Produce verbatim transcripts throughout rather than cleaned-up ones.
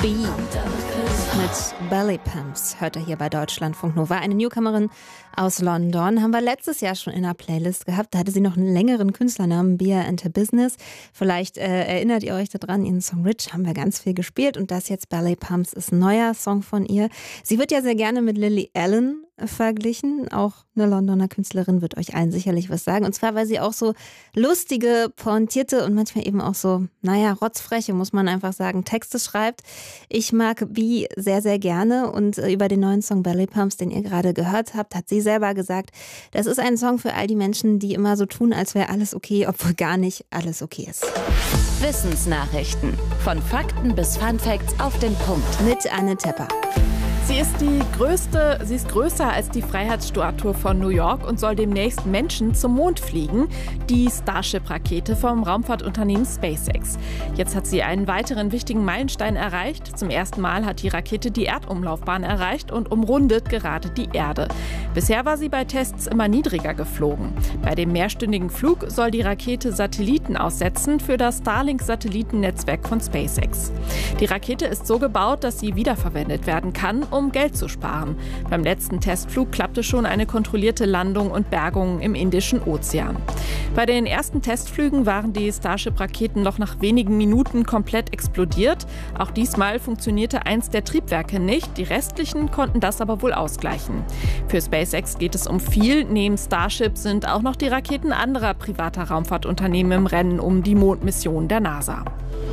Bee mit Belly Pumps hört er hier bei Deutschlandfunk Nova. Eine Newcomerin aus London haben wir letztes Jahr schon in der Playlist gehabt. Da hatte sie noch einen längeren Künstlernamen, Beer and her Business. Vielleicht äh, erinnert ihr euch daran, ihren Song Rich haben wir ganz viel gespielt. Und das jetzt Belly Pumps ist ein neuer Song von ihr. Sie wird ja sehr gerne mit Lily Allen verglichen. Auch eine Londoner Künstlerin, wird euch allen sicherlich was sagen. Und zwar, weil sie auch so lustige, pointierte und manchmal eben auch so, naja, rotzfreche, muss man einfach sagen, Texte schreibt. Ich mag Bee sehr, sehr gerne und über den neuen Song Belly Pumps, den ihr gerade gehört habt, hat sie selber gesagt, das ist ein Song für all die Menschen, die immer so tun, als wäre alles okay, obwohl gar nicht alles okay ist. Wissensnachrichten. Von Fakten bis Funfacts auf den Punkt. Mit Anne Tepper. Sie ist die größte, sie ist größer als die Freiheitsstatue von New York und soll demnächst Menschen zum Mond fliegen. Die Starship-Rakete vom Raumfahrtunternehmen SpaceX. Jetzt hat sie einen weiteren wichtigen Meilenstein erreicht. Zum ersten Mal hat die Rakete die Erdumlaufbahn erreicht und umrundet gerade die Erde. Bisher war sie bei Tests immer niedriger geflogen. Bei dem mehrstündigen Flug soll die Rakete Satelliten aussetzen für das Starlink-Satellitennetzwerk von SpaceX. Die Rakete ist so gebaut, dass sie wiederverwendet werden kann, um Geld zu sparen. Beim letzten Testflug klappte schon eine kontrollierte Landung und Bergung im Indischen Ozean. Bei den ersten Testflügen waren die Starship-Raketen noch nach wenigen Minuten komplett explodiert. Auch diesmal funktionierte eins der Triebwerke nicht. Die restlichen konnten das aber wohl ausgleichen. Für SpaceX geht es um viel. Neben Starship sind auch noch die Raketen anderer privater Raumfahrtunternehmen im Rennen um die Mondmission der NASA.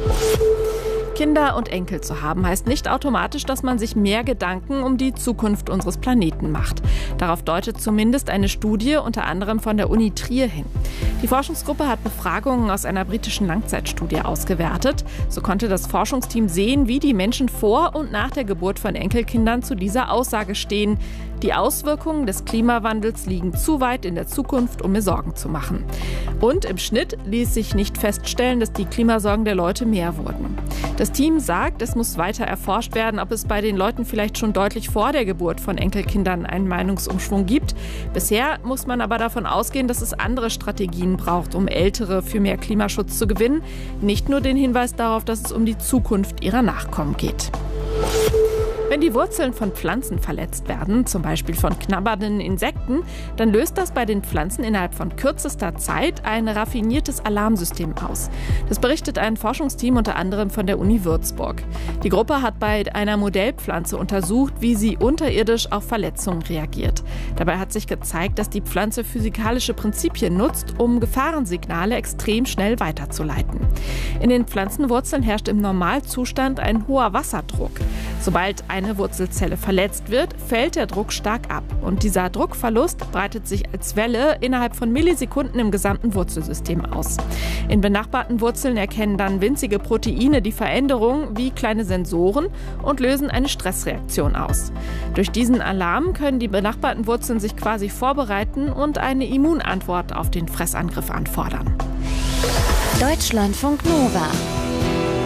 Kinder und Enkel zu haben, heißt nicht automatisch, dass man sich mehr Gedanken um die Zukunft unseres Planeten macht. Darauf deutet zumindest eine Studie, unter anderem von der Uni Trier, hin. Die Forschungsgruppe hat Befragungen aus einer britischen Langzeitstudie ausgewertet. So konnte das Forschungsteam sehen, wie die Menschen vor und nach der Geburt von Enkelkindern zu dieser Aussage stehen: Die Auswirkungen des Klimawandels liegen zu weit in der Zukunft, um mir Sorgen zu machen. Und im Schnitt ließ sich nicht feststellen, dass die Klimasorgen der Leute mehr wurden. Das Team sagt, es muss weiter erforscht werden, ob es bei den Leuten vielleicht schon deutlich vor der Geburt von Enkelkindern einen Meinungsumschwung gibt. Bisher muss man aber davon ausgehen, dass es andere Strategien braucht, um Ältere für mehr Klimaschutz zu gewinnen. Nicht nur den Hinweis darauf, dass es um die Zukunft ihrer Nachkommen geht. Wenn die Wurzeln von Pflanzen verletzt werden, zum Beispiel von knabbernden Insekten, dann löst das bei den Pflanzen innerhalb von kürzester Zeit ein raffiniertes Alarmsystem aus. Das berichtet ein Forschungsteam unter anderem von der Uni Würzburg. Die Gruppe hat bei einer Modellpflanze untersucht, wie sie unterirdisch auf Verletzungen reagiert. Dabei hat sich gezeigt, dass die Pflanze physikalische Prinzipien nutzt, um Gefahrensignale extrem schnell weiterzuleiten. In den Pflanzenwurzeln herrscht im Normalzustand ein hoher Wasserdruck. Sobald eine Wurzelzelle verletzt wird, fällt der Druck stark ab. Und dieser Druckverlust breitet sich als Welle innerhalb von Millisekunden im gesamten Wurzelsystem aus. In benachbarten Wurzeln erkennen dann winzige Proteine die Veränderung wie kleine Sensoren und lösen eine Stressreaktion aus. Durch diesen Alarm können die benachbarten Wurzeln sich quasi vorbereiten und eine Immunantwort auf den Fressangriff anfordern. Deutschlandfunk Nova.